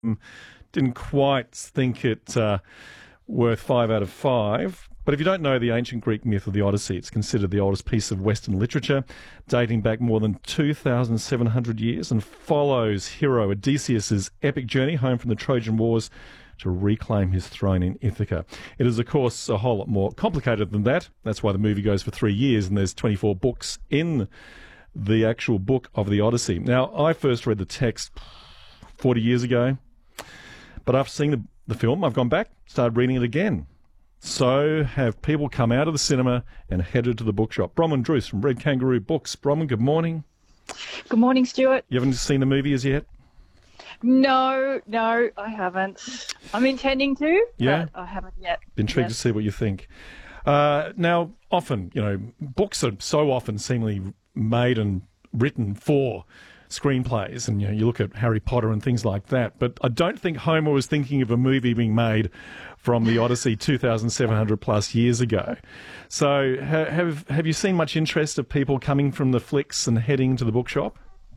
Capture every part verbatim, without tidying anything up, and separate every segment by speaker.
Speaker 1: Didn't quite think it uh, worth five out of five. But if you don't know the ancient Greek myth of the Odyssey, it's considered the oldest piece of Western literature, dating back more than two thousand seven hundred years, and follows hero Odysseus' epic journey home from the Trojan Wars to reclaim his throne in Ithaca. It is, of course, a whole lot more complicated than that. That's why the movie goes for three years, and there's twenty-four books in the actual book of the Odyssey. Now, I first read the text forty years ago. But after seeing the, the film, I've gone back, started reading it again. So have people come out of the cinema and headed to the bookshop. Bronwyn Druce from Red Kangaroo Books. Bronwyn, good morning.
Speaker 2: Good morning, Stuart.
Speaker 1: You haven't seen the movie as yet?
Speaker 2: No, no, I haven't. I'm intending to,
Speaker 1: yeah?
Speaker 2: but I haven't yet.
Speaker 1: Intrigued
Speaker 2: yes.
Speaker 1: to see what you think. Uh, now, often, you know, books are so often seemingly made and written for screenplays, and you know, you look at Harry Potter and things like that, but I don't think Homer was thinking of a movie being made from the Odyssey two thousand seven hundred plus years ago. So ha- have have you seen much interest of people coming from the flicks and heading to the bookshop?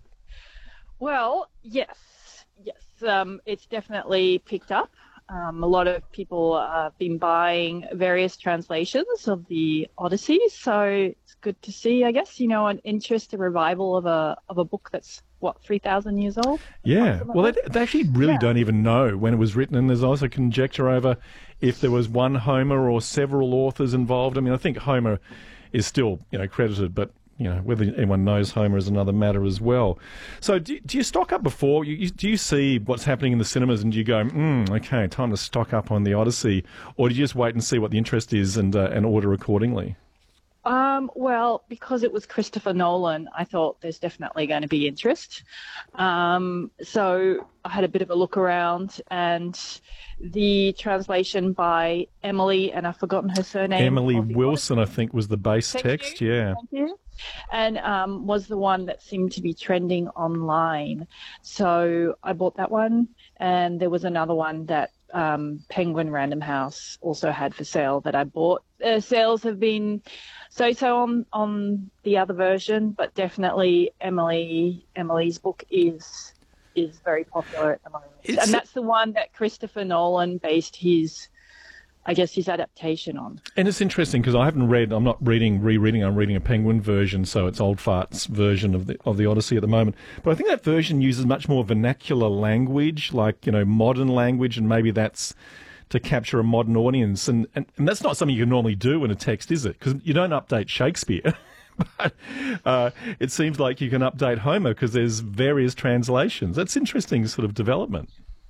Speaker 2: Well, yes, yes, um, it's definitely picked up. Um, a lot of people have been buying various translations of the Odyssey, so it's good to see, I guess, you know, an interest, a revival of a of a book that's, what, three thousand years old?
Speaker 1: Yeah, well, they, they actually really
Speaker 2: yeah.
Speaker 1: don't even know when it was written, and there's also conjecture over if there was one Homer or several authors involved. I mean, I think Homer is still, you know, credited, but you know, whether anyone knows Homer is another matter as well. So do, do you stock up before? You, you, do you see what's happening in the cinemas and do you go, mm, okay, time to stock up on the Odyssey? Or do you just wait and see what the interest is and uh, and order accordingly?
Speaker 2: Um, well, because it was Christopher Nolan, I thought there's definitely going to be interest. Um, so I had a bit of a look around, and the translation by Emily, and I've forgotten her surname.
Speaker 1: Emily Wilson, I think, was the base
Speaker 2: Thank
Speaker 1: text.
Speaker 2: You.
Speaker 1: Yeah.
Speaker 2: Thank you. And um, was the one that seemed to be trending online. So I bought that one, and there was another one that um, Penguin Random House also had for sale that I bought. Uh, sales have been so-so on, on the other version, but definitely Emily Emily's book is is very popular at the moment. It's... And that's the one that Christopher Nolan based his, I guess, his adaptation on.
Speaker 1: And it's interesting because I haven't read, I'm not reading, rereading, I'm reading a Penguin version, so it's Old Fart's version of the of the Odyssey at the moment. But I think that version uses much more vernacular language, like, you know, modern language, and maybe that's to capture a modern audience. And, and, and that's not something you can normally do in a text, is it? Because you don't update Shakespeare. But uh, it seems like you can update Homer because there's various translations. That's interesting sort of development.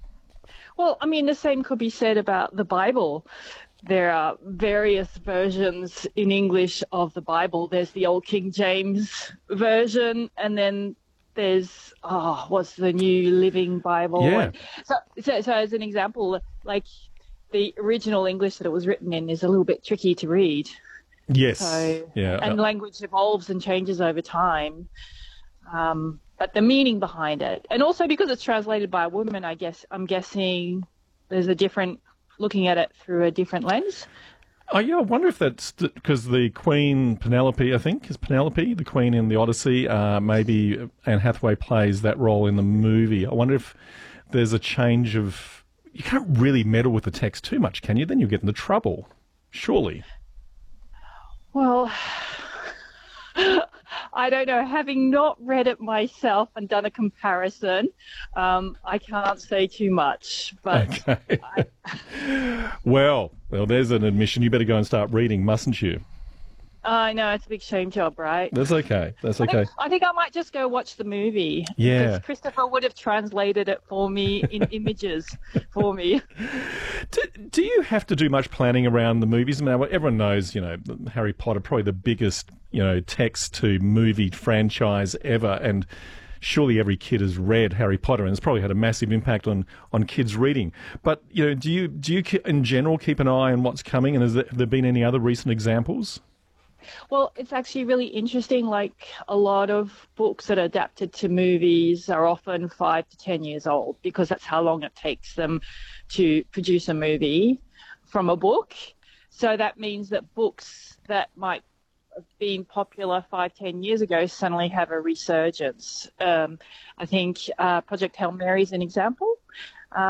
Speaker 2: Well, I mean, the same could be said about the Bible. There are various versions in English of the Bible. There's the old King James version, and then there's, oh, what's the New Living Bible?
Speaker 1: Yeah.
Speaker 2: So, so, so as an example, like the original English that it was written in is a little bit tricky to read.
Speaker 1: Yes.
Speaker 2: So,
Speaker 1: yeah.
Speaker 2: And language evolves and changes over time. Um, but the meaning behind it, and also because it's translated by a woman, I guess, I'm guessing there's a different, looking at it through a different lens.
Speaker 1: Oh, yeah, I wonder if that's because the Queen Penelope, I think, is Penelope, the Queen in the Odyssey, uh, maybe Anne Hathaway plays that role in the movie. I wonder if there's a change of, you can't really meddle with the text too much, can you? Then you'll get into trouble, surely.
Speaker 2: Well, I don't know. Having not read it myself and done a comparison, um, I can't say too much. But
Speaker 1: okay. I... well, well, there's an admission. You better go and start reading, mustn't you?
Speaker 2: I know, it's a big shame job, right?
Speaker 1: That's okay. That's okay.
Speaker 2: I think, I think I might just go watch the movie.
Speaker 1: Yeah.
Speaker 2: Because Christopher would have translated it for me in images for me.
Speaker 1: Do, do you have to do much planning around the movies? I mean, everyone knows, you know, Harry Potter, probably the biggest, you know, text to movie franchise ever, and surely every kid has read Harry Potter, and it's probably had a massive impact on, on kids reading. But, you know, do you, do you in general keep an eye on what's coming, and has there, have there been any other recent examples?
Speaker 2: Well, it's actually really interesting. Like, a lot of books that are adapted to movies are often five to ten years old because that's how long it takes them to produce a movie from a book. So that means that books that might have been popular five, ten years ago suddenly have a resurgence. Um, I think uh, Project Hail Mary is an example.